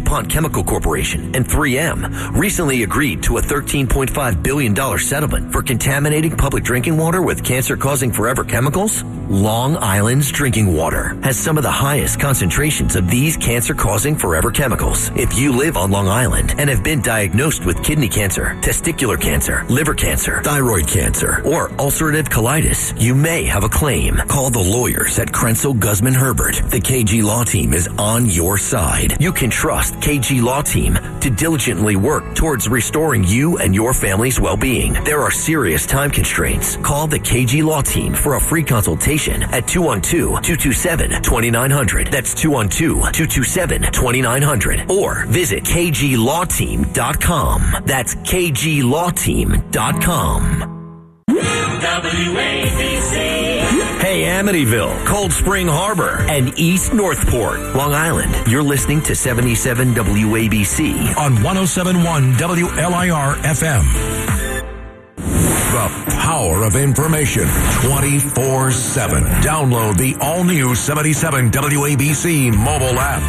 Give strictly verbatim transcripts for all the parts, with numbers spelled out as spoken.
DuPont Chemical Corporation and three M recently agreed to a thirteen point five billion dollars settlement for contaminating public drinking water with cancer-causing forever chemicals. Long Island's drinking water has some of the highest concentrations of these cancer-causing forever chemicals. If you live on Long Island and have been diagnosed with kidney cancer, testicular cancer, liver cancer, thyroid cancer, or ulcerative colitis, you may have a claim. Call the lawyers at Krenzel Guzman Herbert. The K G Law Team is on your side. You can trust K G Law Team to diligently work towards restoring you and your family's well-being. There are serious time constraints. Call the K G Law Team for a free consultation at two one two, two two seven, two nine zero zero. That's two one two, two two seven, two nine zero zero. Or visit k g law team dot com. That's k g law team dot com. W A B C. Hey, Amityville, Cold Spring Harbor, and East Northport, Long Island. You're listening to seventy-seven W A B C on one oh seven point one W L I R F M. The power of information twenty-four seven. Download the all-new seventy-seven W A B C mobile app.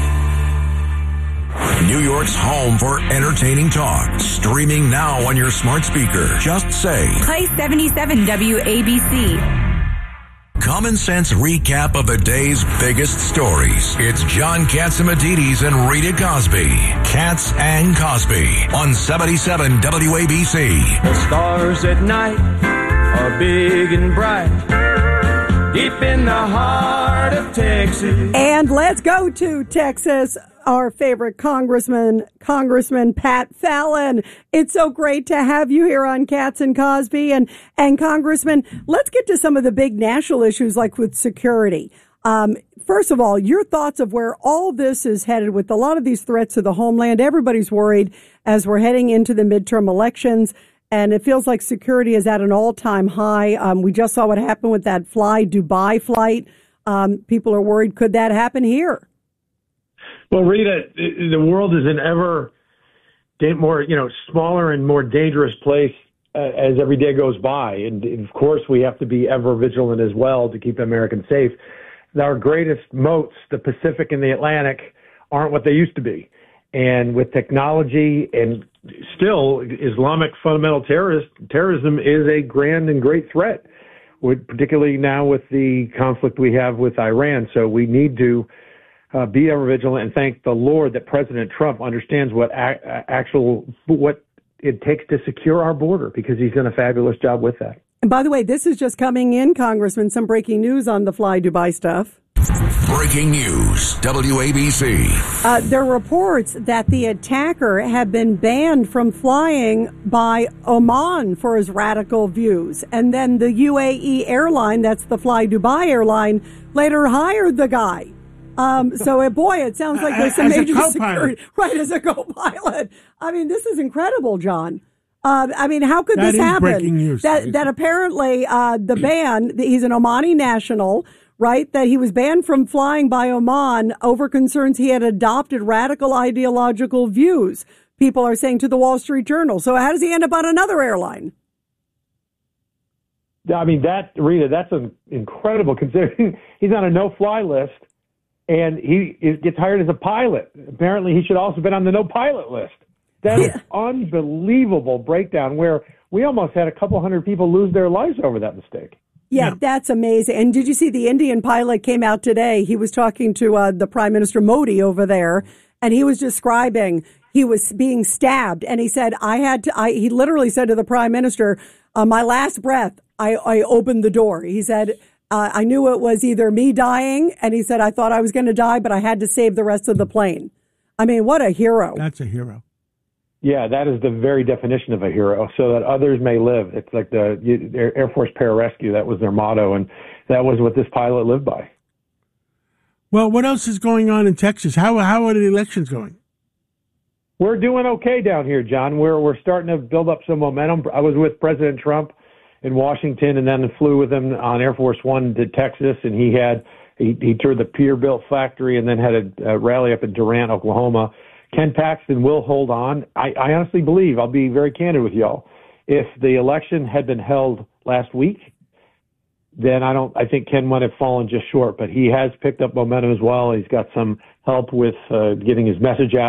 New York's home for entertaining talk. Streaming now on your smart speaker. Just say, play seventy-seven W A B C. Common sense recap of the day's biggest stories. It's John Catsimatidis and Rita Cosby. Katz and Cosby on seventy-seven W A B C. The stars at night are big and bright, deep in the heart of Texas. And let's go to Texas. Our favorite congressman, Congressman Pat Fallon. It's so great to have you here on Katz and Cosby. And, and Congressman, let's get to some of the big national issues like with security. Um, first of all, your thoughts of where all this is headed with a lot of these threats to the homeland. Everybody's worried as we're heading into the midterm elections. And it feels like security is at an all-time high. Um, we just saw what happened with that Fly Dubai flight. Um, people are worried, could that happen here? Well, Rita, the world is an ever more, you know, smaller and more dangerous place uh, as every day goes by. And, and, of course, we have to be ever vigilant as well to keep Americans safe. Our greatest moats, the Pacific and the Atlantic, aren't what they used to be. And with technology and still Islamic fundamental terrorist, terrorism is a grand and great threat, with, particularly now with the conflict we have with Iran. So we need to Uh, be ever vigilant and thank the Lord that President Trump understands what a- actual what it takes to secure our border, because he's done a fabulous job with that. And by the way, this is just coming in, Congressman, some breaking news on the Fly Dubai stuff. Breaking news, W A B C. Uh, there are reports that the attacker had been banned from flying by Oman for his radical views. And then the U A E airline, that's the Fly Dubai airline, later hired the guy. Um, so, uh, boy, it sounds like there's some as major a security. Right, as a co-pilot. I mean, this is incredible, John. Uh, I mean, how could that this is happen? Breaking news. That, that apparently uh, the ban, he's an Omani national, right, that he was banned from flying by Oman over concerns he had adopted radical ideological views, people are saying to the Wall Street Journal. So how does he end up on another airline? I mean, that, Rita, that's an incredible, considering he's on a no-fly list. And he gets hired as a pilot. Apparently, he should also have been on the no-pilot list. That is unbelievable breakdown where we almost had a couple hundred people lose their lives over that mistake. Yeah, yeah, that's amazing. And did you see the Indian pilot came out today? He was talking to uh, the Prime Minister Modi over there, and he was describing he was being stabbed. And he said, I had to, I, he literally said to the Prime Minister, uh, my last breath, I, I opened the door. He said, Uh, I knew it was either me dying, and he said, I thought I was going to die, but I had to save the rest of the plane. I mean, what a hero. That's a hero. Yeah, that is the very definition of a hero, so that others may live. It's like the Air Force Pararescue. That was their motto, and that was what this pilot lived by. Well, what else is going on in Texas? How, how are the elections going? We're doing okay down here, John. We're, we're starting to build up some momentum. I was with President Trump in Washington, and then flew with him on Air Force One to Texas, and he had he, he toured the Peterbilt factory, and then had a, a rally up in Durant, Oklahoma. Ken Paxton will hold on. I, I honestly believe, I'll be very candid with y'all, if the election had been held last week, then I don't. I think Ken might have fallen just short, but he has picked up momentum as well. He's got some help with uh, getting his message out.